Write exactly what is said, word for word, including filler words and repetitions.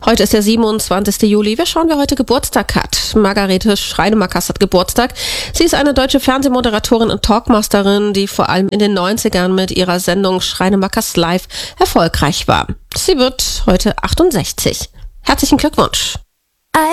Heute ist der siebenundzwanzigster Juli. Wir schauen, wer heute Geburtstag hat. Margarete Schreinemakers hat Geburtstag. Sie ist eine deutsche Fernsehmoderatorin und Talkmasterin, die vor allem in den neunzigern mit ihrer Sendung Schreinemakers Live erfolgreich war. Sie wird heute achtundsechzig. Herzlichen Glückwunsch.